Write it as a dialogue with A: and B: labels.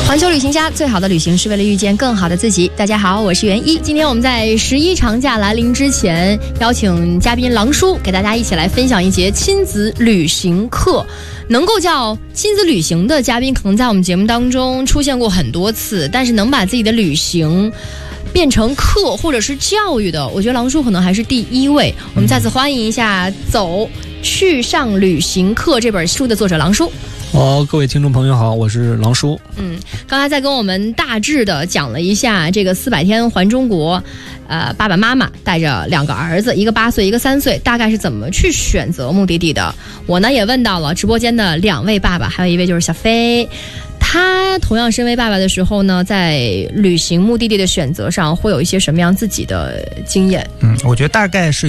A: 环球旅行家，最好的旅行是为了遇见更好的自己。大家好，我是袁一。今天我们在11长假来临之前，邀请嘉宾狼叔给大家一起来分享一节亲子旅行课。能够叫亲子旅行的嘉宾，可能在我们节目当中出现过很多次，但是能把自己的旅行变成课或者是教育的，我觉得狼叔可能还是第一位。我们再次欢迎一下走去上旅行课这本书的作者狼叔。
B: 各位听众朋友好，我是狼叔。
A: 刚才在跟我们大致的讲了一下这个400天环中国，爸爸妈妈带着2个儿子，一个8岁，一个3岁，大概是怎么去选择目的地的。我呢也问到了直播间的2位爸爸，还有一位就是小飞。他同样身为爸爸的时候呢，在旅行目的地的选择上会有一些什么样自己的经验？
C: 我觉得大概是